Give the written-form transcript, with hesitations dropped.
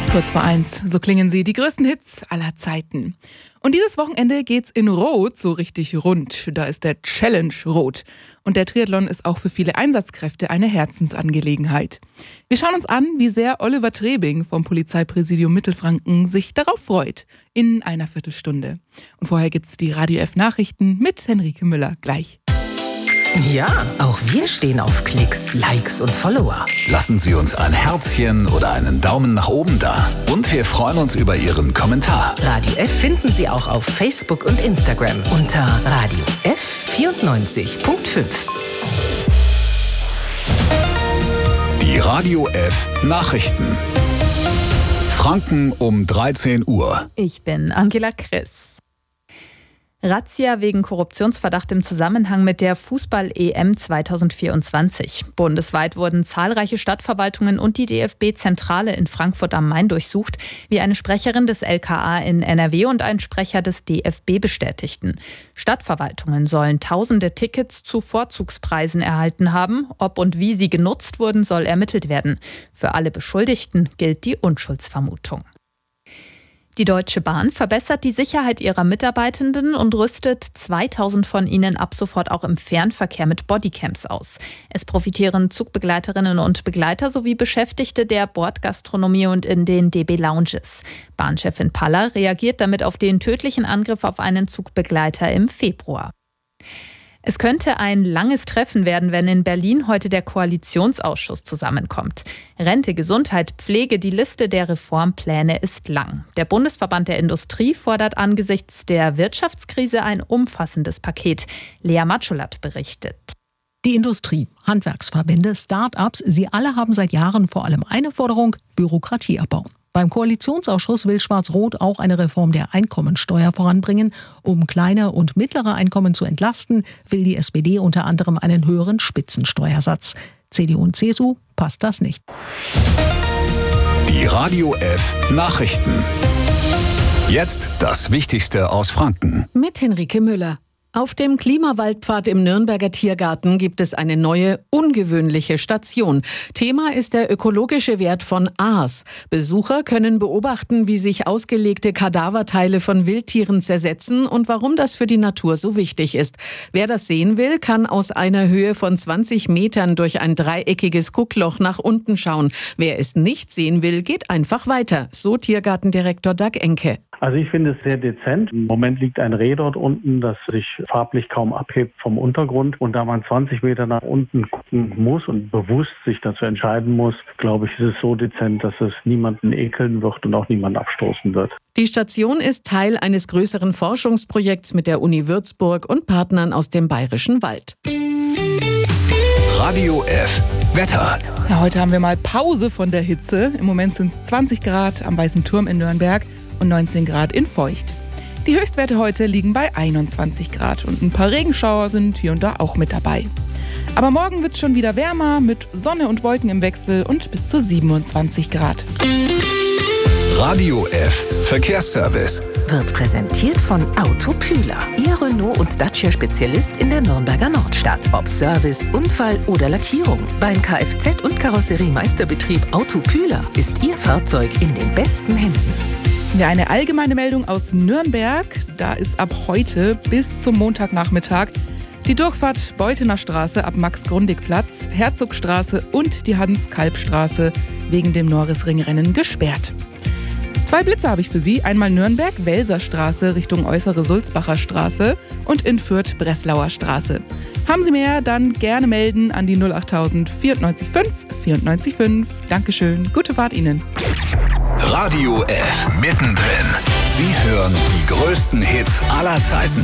Kurz vor 1, so klingen sie, die größten Hits aller Zeiten. Und dieses Wochenende geht's in Rot so richtig rund. Da ist der Challenge Rot. Und der Triathlon ist auch für viele Einsatzkräfte eine Herzensangelegenheit. Wir schauen uns an, wie sehr Oliver Trebing vom Polizeipräsidium Mittelfranken sich darauf freut. In einer Viertelstunde. Und vorher gibt's die Radio F Nachrichten mit Henrike Müller gleich. Ja, auch wir stehen auf Klicks, Likes und Follower. Lassen Sie uns ein Herzchen oder einen Daumen nach oben da. Und wir freuen uns über Ihren Kommentar. Radio F finden Sie auch auf Facebook und Instagram unter Radio F 94.5. Die Radio F Nachrichten. Franken um 13 Uhr. Ich bin Angela Chris. Razzia wegen Korruptionsverdacht im Zusammenhang mit der Fußball-EM 2024. Bundesweit wurden zahlreiche Stadtverwaltungen und die DFB-Zentrale in Frankfurt am Main durchsucht, wie eine Sprecherin des LKA in NRW und ein Sprecher des DFB bestätigten. Stadtverwaltungen sollen tausende Tickets zu Vorzugspreisen erhalten haben. Ob und wie sie genutzt wurden, soll ermittelt werden. Für alle Beschuldigten gilt die Unschuldsvermutung. Die Deutsche Bahn verbessert die Sicherheit ihrer Mitarbeitenden und rüstet 2000 von ihnen ab sofort auch im Fernverkehr mit Bodycams aus. Es profitieren Zugbegleiterinnen und Begleiter sowie Beschäftigte der Bordgastronomie und in den DB Lounges. Bahnchefin Paller reagiert damit auf den tödlichen Angriff auf einen Zugbegleiter im Februar. Es könnte ein langes Treffen werden, wenn in Berlin heute der Koalitionsausschuss zusammenkommt. Rente, Gesundheit, Pflege, die Liste der Reformpläne ist lang. Der Bundesverband der Industrie fordert angesichts der Wirtschaftskrise ein umfassendes Paket. Lea Matschulat berichtet. Die Industrie, Handwerksverbände, Start-ups, sie alle haben seit Jahren vor allem eine Forderung: Bürokratieabbau. Beim Koalitionsausschuss will Schwarz-Rot auch eine Reform der Einkommensteuer voranbringen. Um kleine und mittlere Einkommen zu entlasten, will die SPD unter anderem einen höheren Spitzensteuersatz. CDU und CSU passt das nicht. Die Radio F Nachrichten. Jetzt das Wichtigste aus Franken. Mit Henrike Müller. Auf dem Klimawaldpfad im Nürnberger Tiergarten gibt es eine neue, ungewöhnliche Station. Thema ist der ökologische Wert von Aas. Besucher können beobachten, wie sich ausgelegte Kadaverteile von Wildtieren zersetzen und warum das für die Natur so wichtig ist. Wer das sehen will, kann aus einer Höhe von 20 Metern durch ein dreieckiges Guckloch nach unten schauen. Wer es nicht sehen will, geht einfach weiter, so Tiergartendirektor Dag Enke. Also ich finde es sehr dezent. Im Moment liegt ein Reh dort unten, das sich farblich kaum abhebt vom Untergrund. Und da man 20 Meter nach unten gucken muss und bewusst sich dazu entscheiden muss, glaube ich, ist es so dezent, dass es niemanden ekeln wird und auch niemanden abstoßen wird. Die Station ist Teil eines größeren Forschungsprojekts mit der Uni Würzburg und Partnern aus dem Bayerischen Wald. Radio F Wetter. Ja, heute haben wir mal Pause von der Hitze. Im Moment sind es 20 Grad am Weißen Turm in Nürnberg und 19 Grad in Feucht. Die Höchstwerte heute liegen bei 21 Grad und ein paar Regenschauer sind hier und da auch mit dabei. Aber morgen wird es schon wieder wärmer mit Sonne und Wolken im Wechsel und bis zu 27 Grad. Radio F Verkehrsservice Wird präsentiert von Autopühler. Ihr Renault- und Dacia-Spezialist in der Nürnberger Nordstadt. Ob Service, Unfall oder Lackierung. Beim Kfz- und Karosseriemeisterbetrieb Autopühler ist Ihr Fahrzeug in den besten Händen. Ja, eine allgemeine Meldung aus Nürnberg. Da ist ab heute bis zum Montagnachmittag die Durchfahrt Beuthener Straße ab Max-Grundig-Platz, Herzogstraße und die Hans-Kalb-Straße wegen dem Norrisring-Rennen gesperrt. 2 Blitze habe ich für Sie. Einmal Nürnberg, Welser Straße Richtung Äußere Sulzbacher Straße und in Fürth, Breslauer Straße. Haben Sie mehr, dann gerne melden an die 08000 94 5 94 5. Dankeschön, gute Fahrt Ihnen. Radio F mittendrin. Sie hören die größten Hits aller Zeiten.